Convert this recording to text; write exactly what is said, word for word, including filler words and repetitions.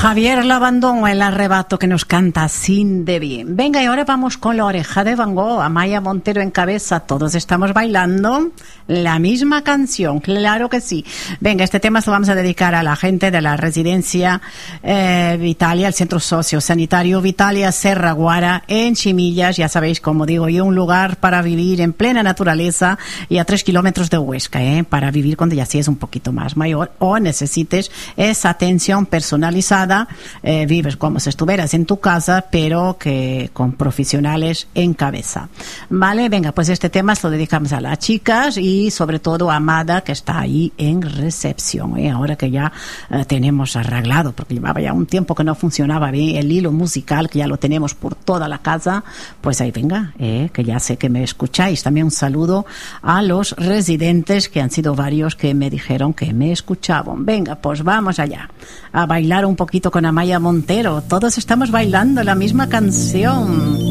Javier Labandón, el arrebato que nos canta sin de bien. Venga, y ahora vamos con la oreja de Van Gogh, Amaya Montero en cabeza. Todos estamos bailando la misma canción, claro que sí. Venga, este tema se lo vamos a dedicar a la gente de la residencia eh, Vitalia, el centro sociosanitario Vitalia Serra Guara, en Chimillas. Ya sabéis, como digo yo, un lugar para vivir en plena naturaleza y a tres kilómetros de Huesca, ¿eh? Para vivir cuando ya seas un poquito más mayor o necesites esa atención personalizada. Eh, vives como si estuvieras en tu casa, pero que con profesionales en cabeza. Vale, venga, pues este tema se lo dedicamos a las chicas y sobre todo a Amada, que está ahí en recepción, ¿eh? Ahora que ya eh, tenemos arreglado, porque llevaba ya un tiempo que no funcionaba bien el hilo musical, que ya lo tenemos por toda la casa, pues ahí venga, eh, que ya sé que me escucháis. También un saludo a los residentes, que han sido varios que me dijeron que me escuchaban. Venga, pues vamos allá a bailar un poquito con Amaya Montero. Todos estamos bailando la misma canción.